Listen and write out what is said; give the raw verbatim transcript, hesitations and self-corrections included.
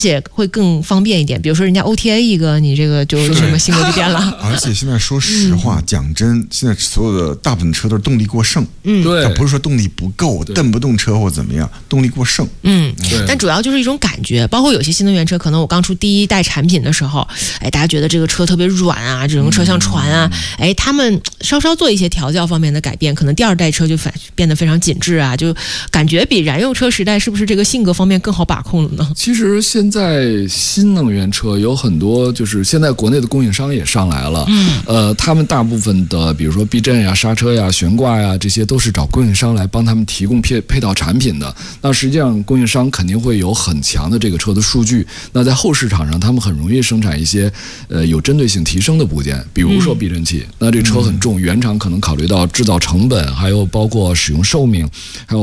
且会更方便一点，比如说人家 O T A 一个，你这个就什么性格就变了。 而且现在说实话，嗯、讲真，现在所有的大部分车都是动力过剩， 嗯， 它不是说动力不够，蹬不动车或怎么样，动力过剩， 嗯，但主要就是一种感觉。包括有些新能源车，可能我刚出第一代产品的时候，哎，大家觉得这个车特别软啊，整个车像船啊，嗯、哎，他们稍稍做一些调教方面的改变，可能第二代车就反变得非常紧致啊，就感觉比燃油车时代是不是这个性格方面更好把控了呢？ 其实现在新能源车有很多，就是现在国内的供应商也上来了，嗯，呃，他们大部分的，比如说避震呀、刹车呀、悬挂呀，这些都是找供应商来帮他们提供配配套产品的。那实际上，供应商肯定会有很强的这个车的数据。那在后市场上，他们很容易生产一些呃有针对性提升的部件，比如说避震器。嗯、那这车很重，原厂可能考虑到制造成本，还有包括使用寿命，还有。